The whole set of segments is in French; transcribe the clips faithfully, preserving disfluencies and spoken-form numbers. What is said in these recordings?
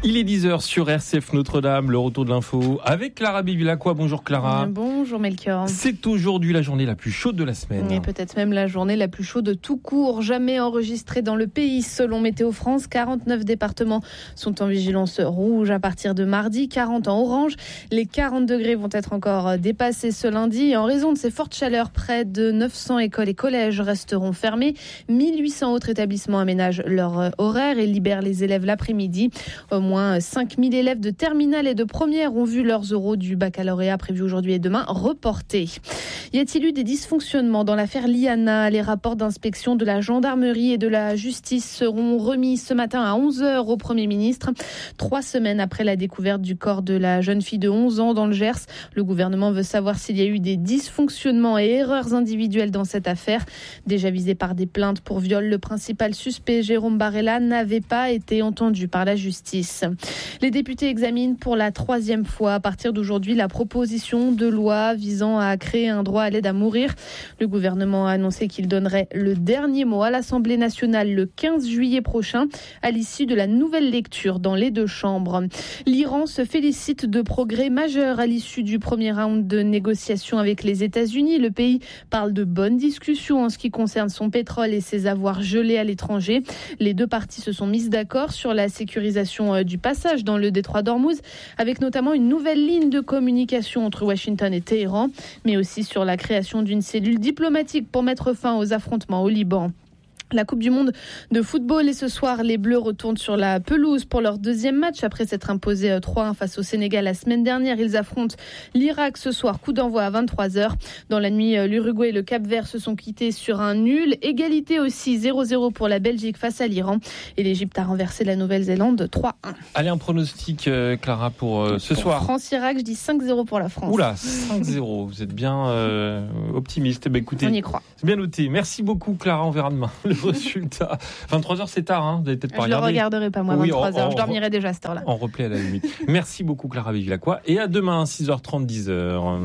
Il est dix heures sur R C F Notre-Dame, le retour de l'info avec Clara Bévilacqua. Bonjour Clara. Bonjour Melchior. C'est aujourd'hui la journée la plus chaude de la semaine. Et peut-être même la journée la plus chaude tout court, jamais enregistrée dans le pays. Selon Météo France, quarante-neuf départements sont en vigilance rouge à partir de mardi, quarante en orange. Les quarante degrés vont être encore dépassés ce lundi. Et en raison de ces fortes chaleurs, près de neuf cents écoles et collèges resteront fermés. mille huit cents autres établissements aménagent leur horaire et libèrent les élèves l'après-midi. Au moins cinq mille élèves de terminale et de première ont vu leurs oraux du baccalauréat prévus aujourd'hui et demain reportés. Y a-t-il eu des dysfonctionnements dans l'affaire Liana ? Les rapports d'inspection de la gendarmerie et de la justice seront remis ce matin à onze heures au Premier ministre. Trois semaines après la découverte du corps de la jeune fille de onze ans dans le Gers, le gouvernement veut savoir s'il y a eu des dysfonctionnements et erreurs individuelles dans cette affaire. Déjà visé par des plaintes pour viol, le principal suspect, Jérôme Barella, n'avait pas été entendu par la justice. Les députés examinent pour la troisième fois à partir d'aujourd'hui la proposition de loi visant à créer un droit à l'aide à mourir. Le gouvernement a annoncé qu'il donnerait le dernier mot à l'Assemblée nationale le quinze juillet prochain à l'issue de la nouvelle lecture dans les deux chambres. L'Iran se félicite de progrès majeurs à l'issue du premier round de négociations avec les États-Unis. Le pays parle de bonnes discussions en ce qui concerne son pétrole et ses avoirs gelés à l'étranger. Les deux parties se sont mises d'accord sur la sécurisation du passage dans le détroit d'Ormuz, avec notamment une nouvelle ligne de communication entre Washington et Téhéran, mais aussi sur la création d'une cellule diplomatique pour mettre fin aux affrontements au Liban. La Coupe du Monde de football et ce soir, les Bleus retournent sur la pelouse pour leur deuxième match après s'être imposés trois un face au Sénégal la semaine dernière. Ils affrontent l'Irak ce soir, coup d'envoi à vingt-trois heures. Dans la nuit, l'Uruguay et le Cap-Vert se sont quittés sur un nul. Égalité aussi, zéro zéro pour la Belgique face à l'Iran. Et l'Égypte a renversé la Nouvelle-Zélande trois un. Allez, un pronostic, euh, Clara, pour euh, ce pour soir. France-Irak, je dis cinq zéro pour la France. Oula, cinq zéro. Vous êtes bien euh, optimiste. Ben, écoutez, on y croit. C'est bien noté. Merci beaucoup, Clara. On verra demain le résultat. vingt-trois heures, c'est tard, hein. Vous n'allez peut-être pas je regarder. Je ne regarderai pas, moi, oui, vingt-trois heures. En, en, je dormirai déjà à cette heure-là. En replay à la limite. Merci beaucoup, Clara Bévilacqua. Et à demain, six heures trente, dix heures.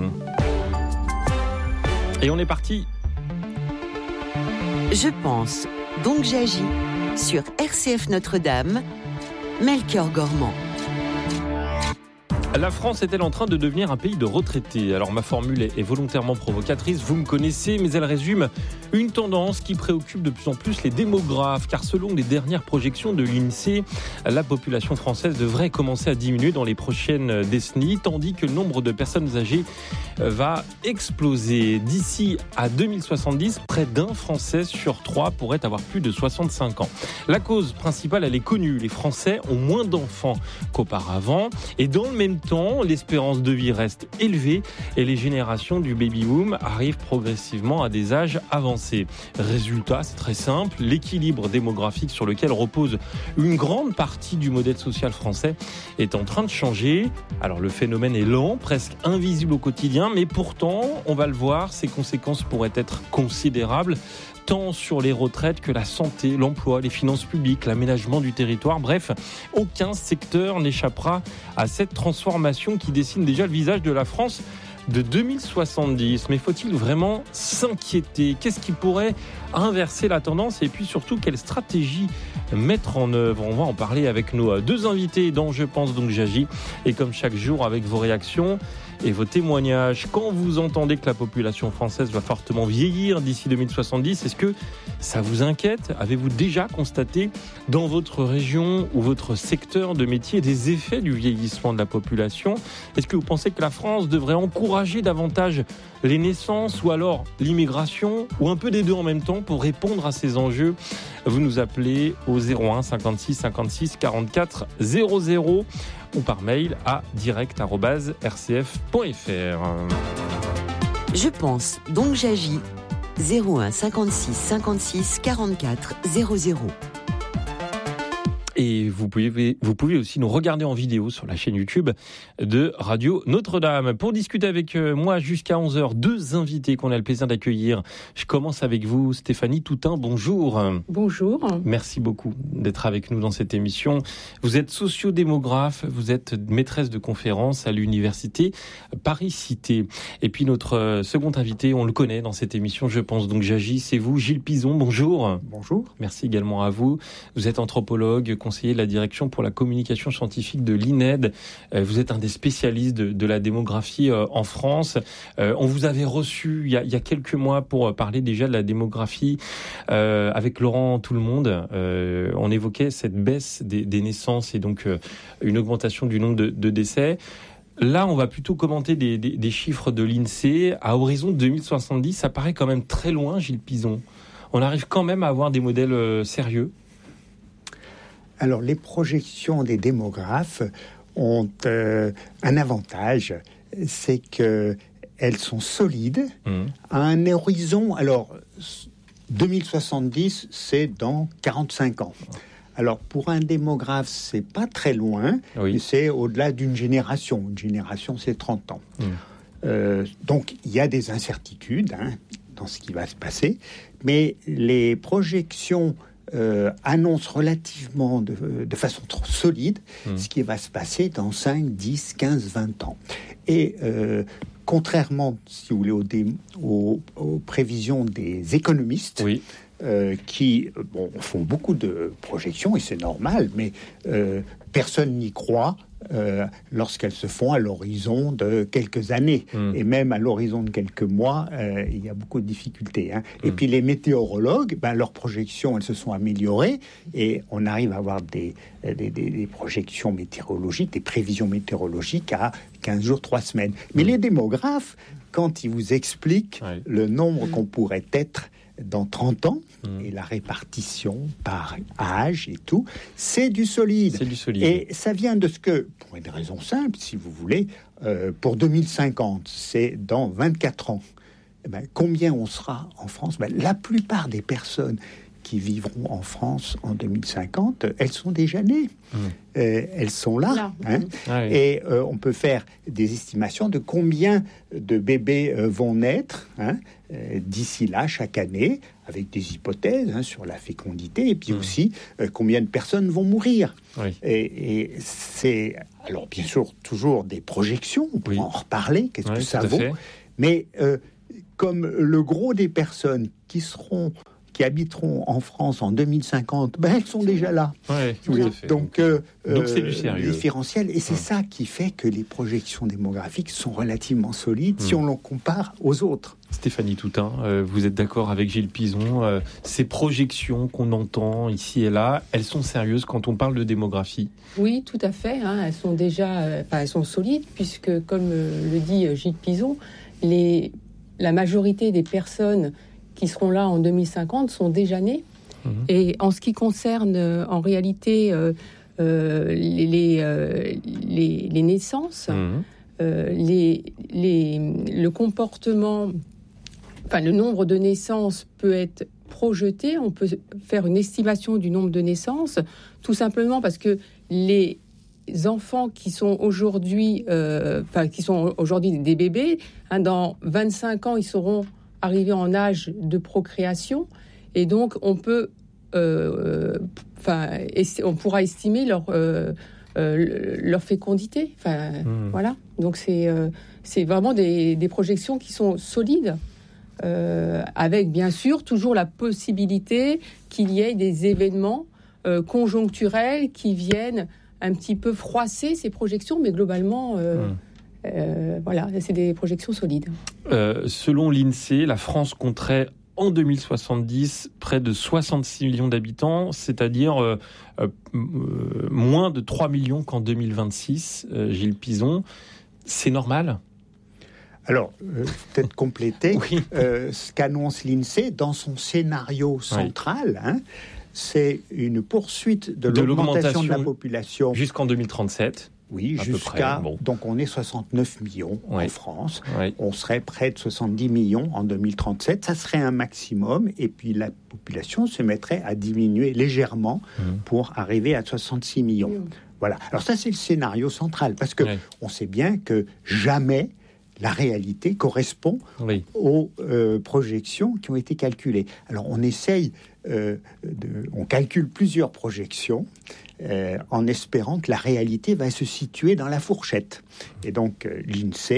Et on est parti. Je pense, donc j'agis sur R C F Notre-Dame, Melchior Gormand. La France est-elle en train de devenir un pays de retraités ? Alors ma formule est volontairement provocatrice, vous me connaissez, mais elle résume une tendance qui préoccupe de plus en plus les démographes, car selon les dernières projections de l'INSEE, la population française devrait commencer à diminuer dans les prochaines décennies, tandis que le nombre de personnes âgées va exploser. D'ici à deux mille soixante-dix, près d'un Français sur trois pourrait avoir plus de soixante-cinq ans. La cause principale, elle est connue, les Français ont moins d'enfants qu'auparavant, et dans le même temps, l'espérance de vie reste élevée et les générations du baby-boom arrivent progressivement à des âges avancés. Résultat, c'est très simple, l'équilibre démographique sur lequel repose une grande partie du modèle social français est en train de changer. Alors le phénomène est lent, presque invisible au quotidien, mais pourtant, on va le voir, ses conséquences pourraient être considérables, tant sur les retraites que la santé, l'emploi, les finances publiques, l'aménagement du territoire. Bref, aucun secteur n'échappera à cette transformation qui dessine déjà le visage de la France de deux mille soixante-dix. Mais faut-il vraiment s'inquiéter ? Qu'est-ce qui pourrait inverser la tendance ? Et puis surtout, quelle stratégie mettre en œuvre ? On va en parler avec nos deux invités dans Je pense donc j'agis. Et comme chaque jour, avec vos réactions et vos témoignages. Quand vous entendez que la population française va fortement vieillir d'ici deux mille soixante-dix, est-ce que ça vous inquiète ? Avez-vous déjà constaté dans votre région ou votre secteur de métier des effets du vieillissement de la population ? Est-ce que vous pensez que la France devrait encourager davantage les naissances ou alors l'immigration ou un peu des deux en même temps pour répondre à ces enjeux ? Vous nous appelez au zéro un cinquante-six cinquante-six quarante-quatre zéro zéro ou par mail à direct arobase r c f point f r. Je pense, donc j'agis. zéro un cinquante-six cinquante-six quarante-quatre zéro zéro. Et vous pouvez, vous pouvez aussi nous regarder en vidéo sur la chaîne YouTube de Radio Notre-Dame. Pour discuter avec moi jusqu'à onze heures, deux invités qu'on a le plaisir d'accueillir. Je commence avec vous, Stéphanie Toutain. Bonjour. Bonjour. Merci beaucoup d'être avec nous dans cette émission. Vous êtes sociodémographe, vous êtes maîtresse de conférences à l'université Paris-Cité. Et puis notre second invité, on le connaît dans cette émission, je pense donc j'agis, c'est vous, Gilles Pizon. Bonjour. Bonjour. Merci également à vous. Vous êtes anthropologue, conseiller de la direction pour la communication scientifique de l'I N E D. Euh, vous êtes un des spécialistes de, de la démographie euh, en France. Euh, on vous avait reçu il y, a, il y a quelques mois pour parler déjà de la démographie euh, avec Laurent Tout-le-Monde. Euh, on évoquait cette baisse des, des naissances et donc euh, une augmentation du nombre de, de décès. Là, on va plutôt commenter des, des, des chiffres de l'INSEE. À horizon deux mille soixante-dix, ça paraît quand même très loin, Gilles Pizon. On arrive quand même à avoir des modèles euh, sérieux. Alors, les projections des démographes ont euh, un avantage, c'est qu'elles sont solides mmh. à un horizon. Alors, deux mille soixante-dix, c'est dans quarante-cinq ans. Alors, pour un démographe, c'est pas très loin, oui. C'est au-delà d'une génération. Une génération, c'est trente ans. Mmh. Euh, donc, il y a des incertitudes hein, dans ce qui va se passer, mais les projections euh, annoncent relativement de, de façon trop solide mmh. ce qui va se passer dans cinq, dix, quinze, vingt ans. Et euh, contrairement, si vous voulez, aux, dé, aux, aux prévisions des économistes, oui. Euh, qui bon, font beaucoup de projections, et c'est normal, mais euh, personne n'y croit euh, lorsqu'elles se font à l'horizon de quelques années. Mmh. Et même à l'horizon de quelques mois, euh, il y a beaucoup de difficultés. Hein. Mmh. Et puis les météorologues, ben, leurs projections, elles se sont améliorées, et on arrive à avoir des, des, des, des projections météorologiques, des prévisions météorologiques à quinze jours, trois semaines. Mais mmh. les démographes, quand ils vous expliquent ouais. le nombre mmh. qu'on pourrait être dans trente ans, mmh. et la répartition par âge et tout, c'est du solide. C'est du solide. Et ça vient de ce que, pour une raison simple, si vous voulez, euh, pour deux mille cinquante, c'est dans vingt-quatre ans. Eh ben, combien on sera en France ? Ben, la plupart des personnes qui vivront en France en deux mille cinquante, elles sont déjà nées. Mmh. Euh, elles sont là. là. Hein ah oui. Et euh, on peut faire des estimations de combien de bébés euh, vont naître hein, euh, d'ici là, chaque année, avec des hypothèses hein, sur la fécondité, et puis mmh. aussi euh, combien de personnes vont mourir. Oui. Et, et c'est, alors bien sûr, toujours des projections, on pourra oui. en reparler, qu'est-ce oui, que ça vaut. Mais euh, comme le gros des personnes qui seront... qui habiteront en France en deux mille cinquante, ben elles sont déjà là. Ouais, oui. Donc, euh, Donc c'est du sérieux. Différentiel. Et c'est ouais. ça qui fait que les projections démographiques sont relativement solides mmh. si on les compare aux autres. Stéphanie Toutain, euh, vous êtes d'accord avec Gilles Pizon euh, ces projections qu'on entend ici et là, elles sont sérieuses quand on parle de démographie ? Oui, tout à fait. Hein, elles sont déjà, euh, enfin, elles sont solides puisque, comme euh, le dit Gilles Pizon, les, la majorité des personnes qui seront là en deux mille cinquante sont déjà nés. Mmh. Et en ce qui concerne, euh, en réalité, euh, euh, les, les, euh, les, les naissances, mmh. euh, les, les, le comportement, enfin le nombre de naissances peut être projeté. On peut faire une estimation du nombre de naissances, tout simplement parce que les enfants qui sont aujourd'hui, euh, enfin qui sont aujourd'hui des bébés, hein, dans vingt-cinq ans, ils seront arriver en âge de procréation, et donc on peut, enfin, euh, on pourra estimer leur euh, euh, leur fécondité. Enfin, mmh. voilà. Donc c'est euh, c'est vraiment des, des projections qui sont solides, euh, avec bien sûr toujours la possibilité qu'il y ait des événements euh, conjoncturels qui viennent un petit peu froisser ces projections, mais globalement. Euh, mmh. Euh, voilà, c'est des projections solides. Euh, selon l'INSEE, la France compterait en deux mille soixante-dix près de soixante-six millions d'habitants, c'est-à-dire euh, euh, moins de trois millions qu'en deux mille vingt-six. Euh, Gilles Pizon, c'est normal ? Alors, euh, peut-être compléter oui. euh, ce qu'annonce l'INSEE dans son scénario central. Oui. Hein, c'est une poursuite de, de l'augmentation de la population jusqu'en deux mille trente-sept. Oui, jusqu'à... Bon. Donc, on est soixante-neuf millions oui. en France. Oui. On serait près de soixante-dix millions en deux mille trente-sept. Ça serait un maximum. Et puis, la population se mettrait à diminuer légèrement mmh. pour arriver à soixante-six millions. Mmh. Voilà. Alors, ça, c'est le scénario central. Parce que oui. on sait bien que jamais la réalité correspond oui. aux euh, projections qui ont été calculées. Alors, on essaye... Euh, de, on calcule plusieurs projections euh, en espérant que la réalité va se situer dans la fourchette. Et donc, euh, l'INSEE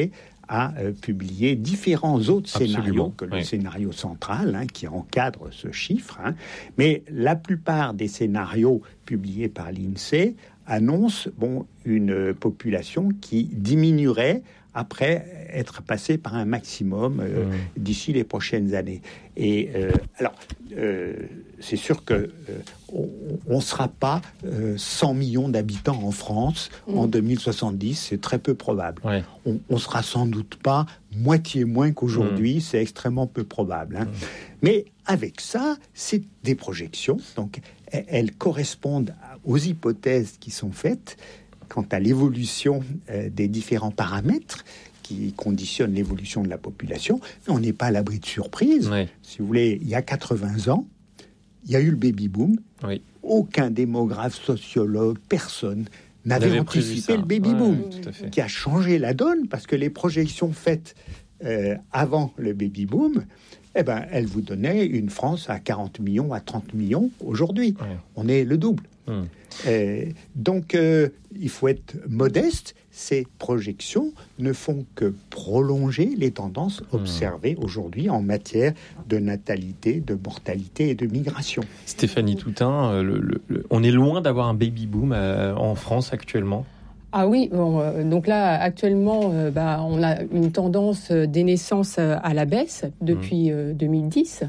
a euh, publié différents autres Absolument, scénarios que le oui. scénario central, hein, qui encadre ce chiffre. Hein. Mais la plupart des scénarios publiés par l'INSEE annoncent bon, une population qui diminuerait après être passé par un maximum euh, mmh. d'ici les prochaines années. Et euh, alors, euh, c'est sûr que euh, on ne sera pas euh, cent millions d'habitants en France mmh. en deux mille soixante-dix, c'est très peu probable. Ouais. On ne sera sans doute pas moitié moins qu'aujourd'hui, mmh. c'est extrêmement peu probable. Hein. Mmh. Mais avec ça, c'est des projections, donc elles correspondent aux hypothèses qui sont faites quant à l'évolution euh, des différents paramètres qui conditionnent l'évolution de la population. Mais on n'est pas à l'abri de surprises. Oui. Si vous voulez, il y a quatre-vingts ans, il y a eu le baby-boom. Oui. Aucun démographe, sociologue, personne n'avait anticipé le baby-boom, ouais, qui a changé la donne, parce que les projections faites euh, avant le baby-boom, eh ben, elles vous donnaient une France à quarante millions, à trente millions aujourd'hui. Ouais. On est le double. Hum. Euh, donc, euh, il faut être modeste. Ces projections ne font que prolonger les tendances observées mmh. aujourd'hui en matière de natalité, de mortalité et de migration. Stéphanie Toutain, le, le, le, on est loin d'avoir un baby-boom euh, en France actuellement. Ah oui, bon, euh, donc là, actuellement, euh, bah, on a une tendance des naissances à la baisse depuis mmh. euh, deux mille dix.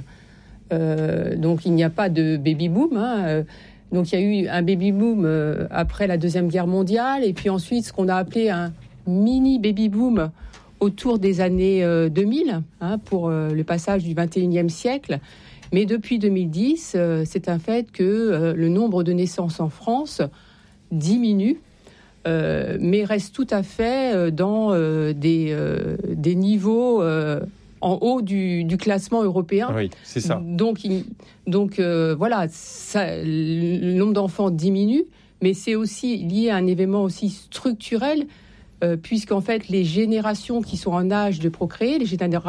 Euh, donc, il n'y a pas de baby-boom, hein, euh, donc, il y a eu un baby-boom euh, après la Deuxième Guerre mondiale, et puis ensuite, ce qu'on a appelé un mini-baby-boom autour des années euh, deux mille, hein, pour euh, le passage du vingt et unième siècle. Mais depuis deux mille dix, euh, c'est un fait que euh, le nombre de naissances en France diminue, euh, mais reste tout à fait euh, dans euh, des, euh, des niveaux... Euh, en haut du, du classement européen. Oui, c'est ça. Donc, il, donc euh, voilà, ça, le nombre d'enfants diminue, mais c'est aussi lié à un événement aussi structurel, euh, puisqu'en fait, les générations qui sont en âge de procréer, les générations